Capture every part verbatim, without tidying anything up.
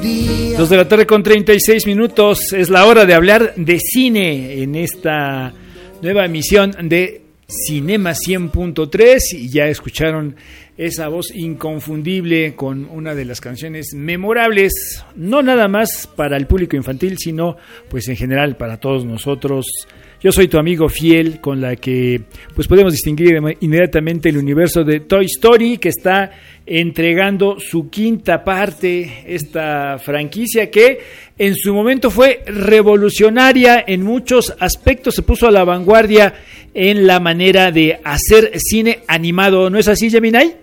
Dos de la tarde con treinta y seis minutos, es la hora de hablar de cine en esta nueva emisión de Cinema cien punto tres y ya escucharon esa voz inconfundible con una de las canciones memorables, no nada más para el público infantil, sino pues en general para todos nosotros. Yo soy tu amigo fiel, con la que pues podemos distinguir inmediatamente el universo de Toy Story, que está entregando su quinta parte, esta franquicia que en su momento fue revolucionaria en muchos aspectos, se puso a la vanguardia en la manera de hacer cine animado, ¿no es así, Gemini?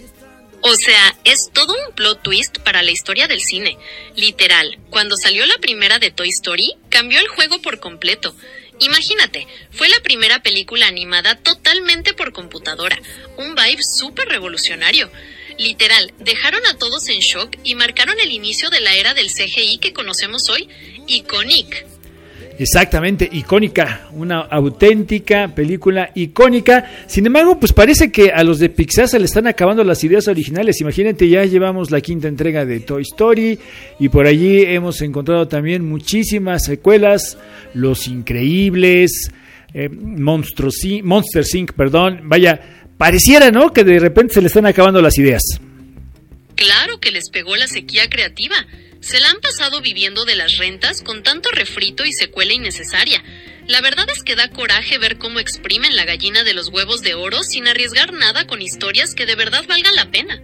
O sea, es todo un plot twist para la historia del cine. Literal, cuando salió la primera de Toy Story, cambió el juego por completo. Imagínate, fue la primera película animada totalmente por computadora, un vibe súper revolucionario. Literal, dejaron a todos en shock y marcaron el inicio de la era del C G I que conocemos hoy, Iconic. Exactamente, icónica, una auténtica película icónica. Sin embargo, pues parece que a los de Pixar se le están acabando las ideas originales. Imagínate, ya llevamos la quinta entrega de Toy Story y por allí hemos encontrado también muchísimas secuelas, Los Increíbles, eh, Monstruos, Monster incorporated, perdón. Vaya, pareciera, ¿no?, que de repente se le están acabando las ideas. Claro que les pegó la sequía creativa. Se la han pasado viviendo de las rentas con tanto refrito y secuela innecesaria. La verdad es que da coraje ver cómo exprimen la gallina de los huevos de oro sin arriesgar nada con historias que de verdad valgan la pena.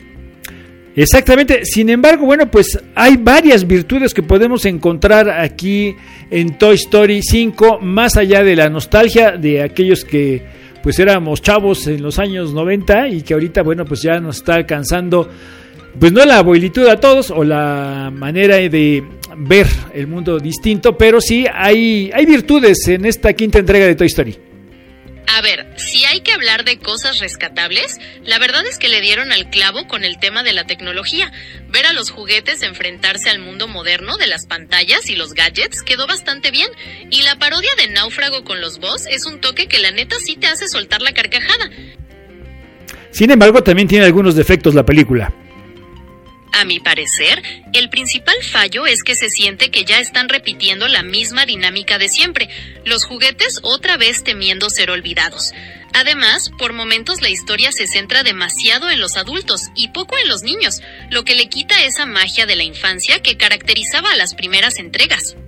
Exactamente, sin embargo, bueno, pues hay varias virtudes que podemos encontrar aquí en Toy Story cinco, más allá de la nostalgia de aquellos que pues éramos chavos en los años noventa y que ahorita, bueno, pues ya nos está alcanzando, pues no la abuelitud a todos o la manera de ver el mundo distinto, pero sí hay, hay virtudes en esta quinta entrega de Toy Story. A ver, si hay que hablar de cosas rescatables, la verdad es que le dieron al clavo con el tema de la tecnología. Ver a los juguetes enfrentarse al mundo moderno de las pantallas y los gadgets quedó bastante bien. Y la parodia de Náufrago con los Buzz es un toque que la neta sí te hace soltar la carcajada. Sin embargo, también tiene algunos defectos la película. A mi parecer, el principal fallo es que se siente que ya están repitiendo la misma dinámica de siempre, los juguetes otra vez temiendo ser olvidados. Además, por momentos la historia se centra demasiado en los adultos y poco en los niños, lo que le quita esa magia de la infancia que caracterizaba a las primeras entregas.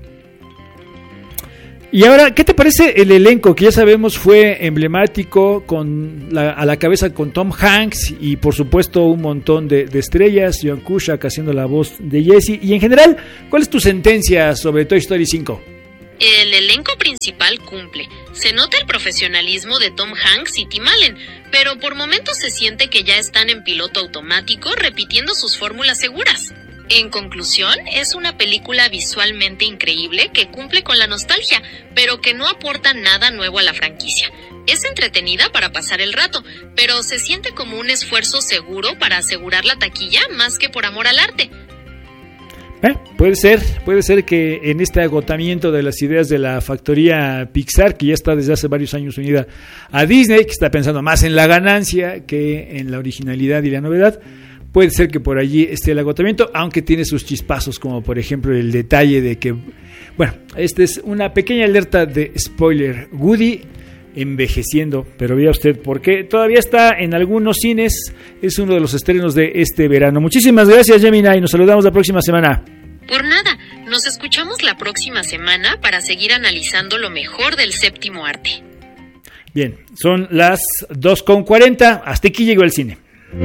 Y ahora, ¿qué te parece el elenco? Que ya sabemos fue emblemático, con la, a la cabeza con Tom Hanks y por supuesto un montón de, de estrellas, John Cusack haciendo la voz de Jessie. Y en general, ¿cuál es tu sentencia sobre Toy Story cinco? El elenco principal cumple. Se nota el profesionalismo de Tom Hanks y Tim Allen, pero por momentos se siente que ya están en piloto automático repitiendo sus fórmulas seguras. En conclusión, es una película visualmente increíble que cumple con la nostalgia, pero que no aporta nada nuevo a la franquicia. Es entretenida para pasar el rato, pero se siente como un esfuerzo seguro para asegurar la taquilla más que por amor al arte. Eh, puede ser, puede ser que en este agotamiento de las ideas de la factoría Pixar, que ya está desde hace varios años unida a Disney, que está pensando más en la ganancia que en la originalidad y la novedad, puede ser que por allí esté el agotamiento, aunque tiene sus chispazos, como por ejemplo el detalle de que, bueno, esta es una pequeña alerta de spoiler, Woody envejeciendo, pero vea usted por qué, todavía está en algunos cines, es uno de los estrenos de este verano. Muchísimas gracias, Gemini, y nos saludamos la próxima semana. Por nada, nos escuchamos la próxima semana para seguir analizando lo mejor del séptimo arte. Bien, son las dos con cuarenta, hasta aquí llegó el cine.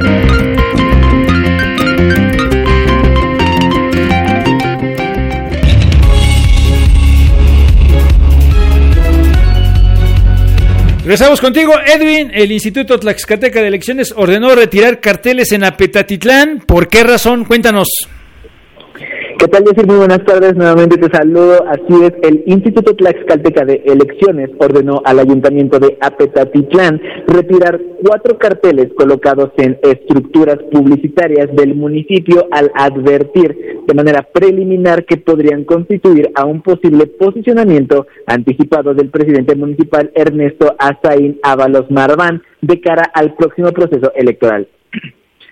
Regresamos contigo, Edwin. El Instituto Tlaxcalteca de Elecciones ordenó retirar carteles en Apetatitlán. ¿Por qué razón? Cuéntanos. ¿Qué tal, Jessy? Muy buenas tardes, nuevamente te saludo. Así es, el Instituto Tlaxcalteca de Elecciones ordenó al Ayuntamiento de Apetatitlán retirar cuatro carteles colocados en estructuras publicitarias del municipio al advertir de manera preliminar que podrían constituir a un posible posicionamiento anticipado del presidente municipal Ernesto Azaín Ábalos Marván de cara al próximo proceso electoral.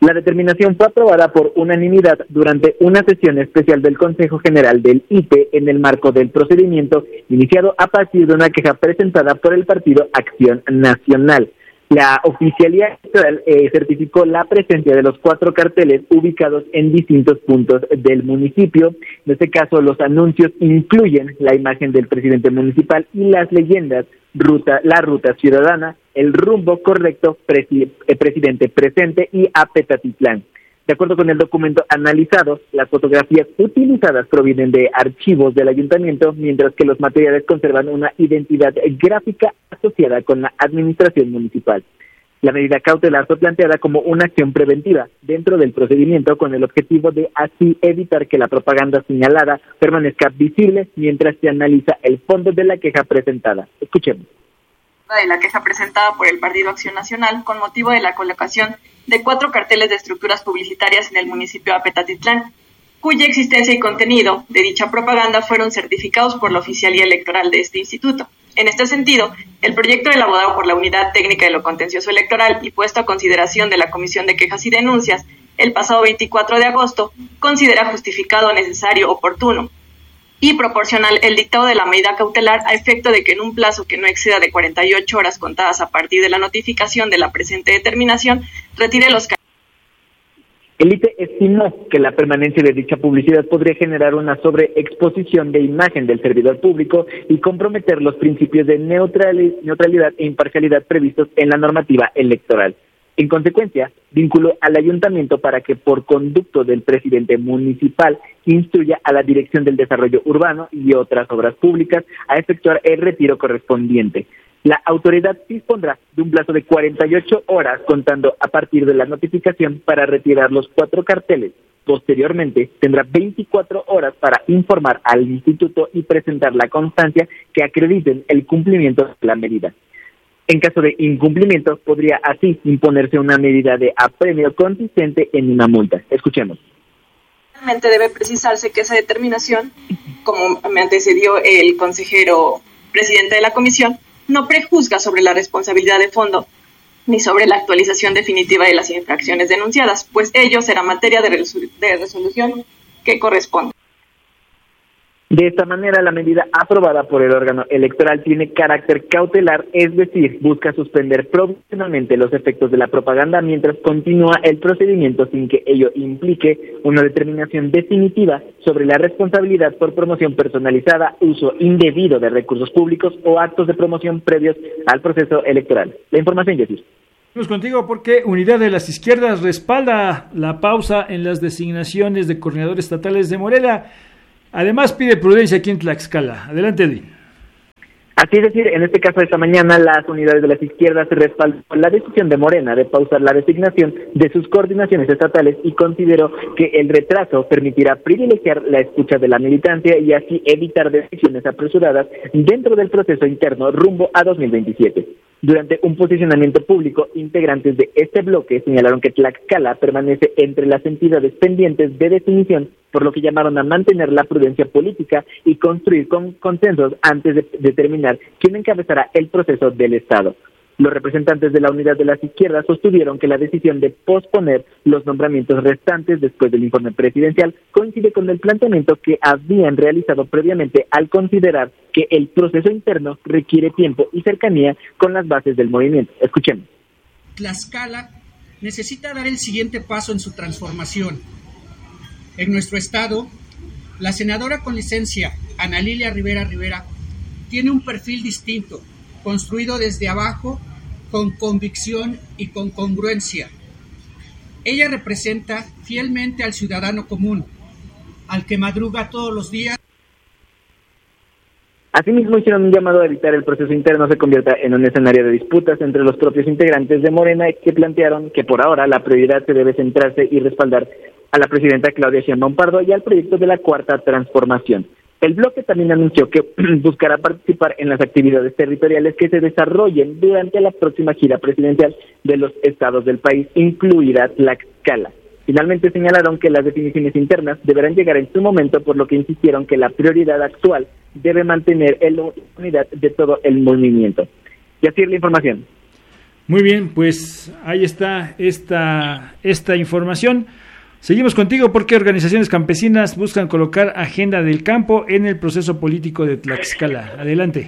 La determinación fue aprobada por unanimidad durante una sesión especial del Consejo General del I T E en el marco del procedimiento iniciado a partir de una queja presentada por el Partido Acción Nacional. La oficialía electoral eh, certificó la presencia de los cuatro carteles ubicados en distintos puntos del municipio. En este caso, los anuncios incluyen la imagen del presidente municipal y las leyendas ruta, la ruta ciudadana, el rumbo correcto, presi, eh, presidente presente y Apetatitlán. De acuerdo con el documento analizado, las fotografías utilizadas provienen de archivos del ayuntamiento, mientras que los materiales conservan una identidad gráfica asociada con la administración municipal. La medida cautelar fue planteada como una acción preventiva dentro del procedimiento con el objetivo de así evitar que la propaganda señalada permanezca visible mientras se analiza el fondo de la queja presentada. Escuchemos. De la queja presentada por el Partido Acción Nacional con motivo de la colocación de cuatro carteles de estructuras publicitarias en el municipio de Apetatitlán, cuya existencia y contenido de dicha propaganda fueron certificados por la oficialía electoral de este instituto. En este sentido, el proyecto elaborado por la Unidad Técnica de lo Contencioso Electoral y puesto a consideración de la Comisión de Quejas y Denuncias el pasado veinticuatro de agosto considera justificado, necesario, oportuno y proporcional el dictado de la medida cautelar a efecto de que en un plazo que no exceda de cuarenta y ocho horas contadas a partir de la notificación de la presente determinación, retire los carteles. El I T E estimó que la permanencia de dicha publicidad podría generar una sobreexposición de imagen del servidor público y comprometer los principios de neutralidad e imparcialidad previstos en la normativa electoral. En consecuencia, vinculó al ayuntamiento para que, por conducto del presidente municipal, instruya a la Dirección del Desarrollo Urbano y otras obras públicas a efectuar el retiro correspondiente. La autoridad dispondrá de un plazo de cuarenta y ocho horas contando a partir de la notificación para retirar los cuatro carteles. Posteriormente, tendrá veinticuatro horas para informar al instituto y presentar la constancia que acrediten el cumplimiento de la medida. En caso de incumplimiento, podría así imponerse una medida de apremio consistente en una multa. Escuchemos. Realmente debe precisarse que esa determinación, como me antecedió el consejero presidente de la comisión, no prejuzga sobre la responsabilidad de fondo ni sobre la actualización definitiva de las infracciones denunciadas, pues ello será materia de, resol- de resolución que corresponde. De esta manera, la medida aprobada por el órgano electoral tiene carácter cautelar, es decir, busca suspender provisionalmente los efectos de la propaganda mientras continúa el procedimiento sin que ello implique una determinación definitiva sobre la responsabilidad por promoción personalizada, uso indebido de recursos públicos o actos de promoción previos al proceso electoral. La información, Jesús. Vamos contigo porque Unidad de las Izquierdas respalda la pausa en las designaciones de coordinadores estatales de Morena. Además, pide prudencia aquí en Tlaxcala. Adelante, Edwin. Así es decir, en este caso esta mañana las unidades de las izquierdas respaldan la decisión de Morena de pausar la designación de sus coordinaciones estatales y consideró que el retraso permitirá privilegiar la escucha de la militancia y así evitar decisiones apresuradas dentro del proceso interno rumbo a dos mil veintisiete. Durante un posicionamiento público, integrantes de este bloque señalaron que Tlaxcala permanece entre las entidades pendientes de definición, por lo que llamaron a mantener la prudencia política y construir con consensos antes de determinar quién encabezará el proceso del Estado. Los representantes de la Unidad de las Izquierdas sostuvieron que la decisión de posponer los nombramientos restantes después del informe presidencial coincide con el planteamiento que habían realizado previamente al considerar que el proceso interno requiere tiempo y cercanía con las bases del movimiento. Escuchemos. Tlaxcala necesita dar el siguiente paso en su transformación. En nuestro estado, la senadora con licencia Ana Lilia Rivera Rivera tiene un perfil distinto, construido desde abajo, con convicción y con congruencia. Ella representa fielmente al ciudadano común, al que madruga todos los días. Asimismo, hicieron un llamado a evitar el proceso interno se convierta en un escenario de disputas entre los propios integrantes de Morena, que plantearon que por ahora la prioridad se debe centrarse y respaldar a la presidenta Claudia Sheinbaum Pardo y al proyecto de la Cuarta Transformación. El bloque también anunció que buscará participar en las actividades territoriales que se desarrollen durante la próxima gira presidencial de los estados del país, incluida Tlaxcala. Finalmente señalaron que las definiciones internas deberán llegar en su momento, por lo que insistieron que la prioridad actual debe mantener la unidad de todo el movimiento. Y así es la información. Muy bien, pues ahí está esta, esta información. Seguimos contigo porque organizaciones campesinas buscan colocar agenda del campo en el proceso político de Tlaxcala. Adelante.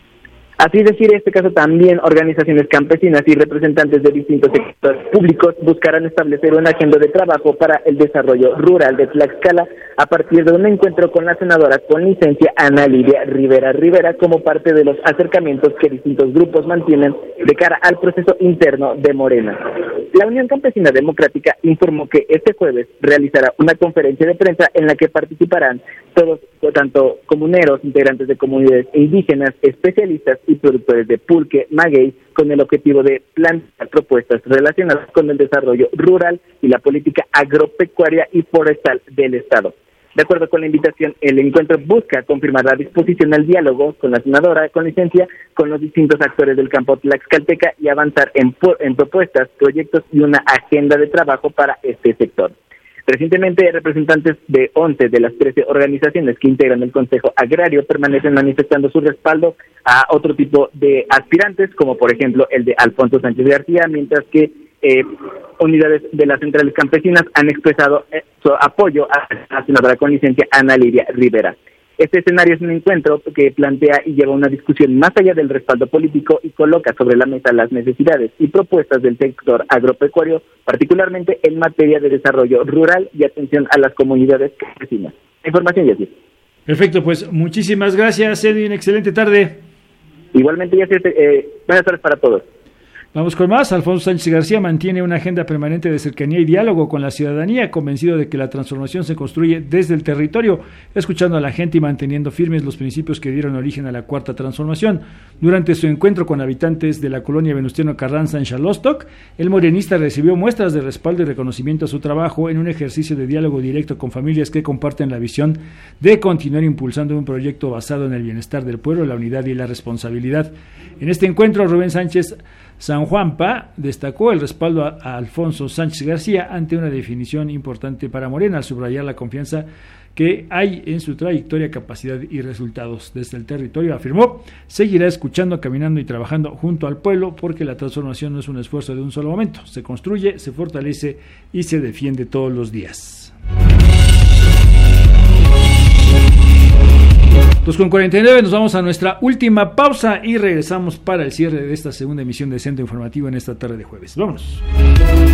Así es decir, en este caso también organizaciones campesinas y representantes de distintos sectores públicos buscarán establecer una agenda de trabajo para el desarrollo rural de Tlaxcala a partir de un encuentro con la senadora con licencia Ana Lilia Rivera Rivera como parte de los acercamientos que distintos grupos mantienen de cara al proceso interno de Morena. La Unión Campesina Democrática informó que este jueves realizará una conferencia de prensa en la que participarán todos, tanto comuneros, integrantes de comunidades indígenas, especialistas y productores de pulque, maguey, con el objetivo de plantear propuestas relacionadas con el desarrollo rural y la política agropecuaria y forestal del Estado. De acuerdo con la invitación, el encuentro busca confirmar la disposición al diálogo con la senadora con licencia, con los distintos actores del campo tlaxcalteca y avanzar en, en propuestas, proyectos y una agenda de trabajo para este sector. Recientemente, representantes de once de las trece organizaciones que integran el Consejo Agrario permanecen manifestando su respaldo a otro tipo de aspirantes, como por ejemplo el de Alfonso Sánchez García, mientras que eh, unidades de las centrales campesinas han expresado eh, su apoyo a la senadora con licencia Ana Lilia Rivera. Este escenario es un encuentro que plantea y lleva una discusión más allá del respaldo político y coloca sobre la mesa las necesidades y propuestas del sector agropecuario, particularmente en materia de desarrollo rural y atención a las comunidades campesinas. Información, Yacir. Perfecto, pues muchísimas gracias, Edwin. Excelente tarde. Igualmente, Yacir, eh, buenas tardes para todos. Vamos con más. Alfonso Sánchez García mantiene una agenda permanente de cercanía y diálogo con la ciudadanía, convencido de que la transformación se construye desde el territorio, escuchando a la gente y manteniendo firmes los principios que dieron origen a la Cuarta Transformación. Durante su encuentro con habitantes de la colonia Venustiano Carranza en Xalostoc, el morenista recibió muestras de respaldo y reconocimiento a su trabajo en un ejercicio de diálogo directo con familias que comparten la visión de continuar impulsando un proyecto basado en el bienestar del pueblo, la unidad y la responsabilidad. En este encuentro, Rubén Sánchez San Juanpa destacó el respaldo a, a Alfonso Sánchez García ante una definición importante para Morena, al subrayar la confianza que hay en su trayectoria, capacidad y resultados. Desde el territorio afirmó, seguirá escuchando, caminando y trabajando junto al pueblo, porque la transformación no es un esfuerzo de un solo momento, se construye, se fortalece y se defiende todos los días. dos con cuarenta y nueve, nos vamos a nuestra última pausa y regresamos para el cierre de esta segunda emisión de Centro Informativo en esta tarde de jueves. Vámonos.